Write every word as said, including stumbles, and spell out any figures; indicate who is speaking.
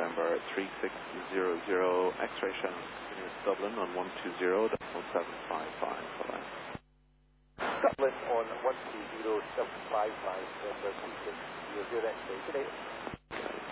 Speaker 1: November three six zero zero, X-ray channel continuous Dublin on one two zero, decimal seven five five. Bye-bye.
Speaker 2: Dublin on one two zero seven five five, November three six zero zero, X-ray. Good day.